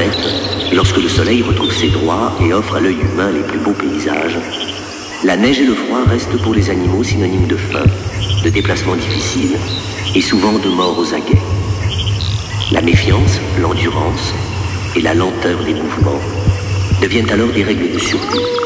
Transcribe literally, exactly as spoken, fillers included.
fait, lorsque le soleil retrouve ses droits et offre à l'œil humain les plus beaux paysages, la neige et le froid restent pour les animaux synonymes de faim, de déplacements difficiles et souvent de mort aux aguets. La méfiance, l'endurance et la lenteur des mouvements deviennent alors des règles de survie.